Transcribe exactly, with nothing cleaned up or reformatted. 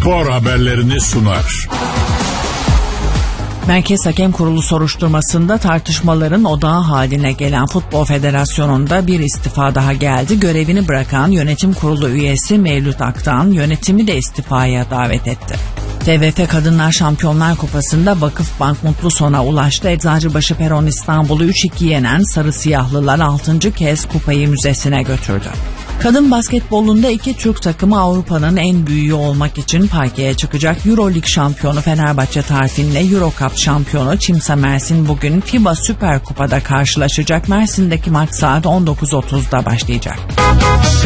spor haberlerini sunar. Merkez Hakem Kurulu soruşturmasında tartışmaların odağı haline gelen Futbol Federasyonu'nda bir istifa daha geldi. Görevini bırakan yönetim kurulu üyesi Mevlüt Aktan yönetimi de istifaya davet etti. T V F Kadınlar Şampiyonlar Kupası'nda Vakıfbank mutlu sona ulaştı. Eczacıbaşı Peron İstanbul'u üç iki yenen Sarı Siyahlılar altıncı kez kupayı müzesine götürdü. Kadın basketbolunda iki Türk takımı Avrupa'nın en büyüğü olmak için parkeye çıkacak. Euroleague şampiyonu Fenerbahçe Tarfin'le Eurocup şampiyonu Çimsa Mersin bugün FIBA Süper Kupa'da karşılaşacak. Mersin'deki maç saat on dokuz otuzda başlayacak.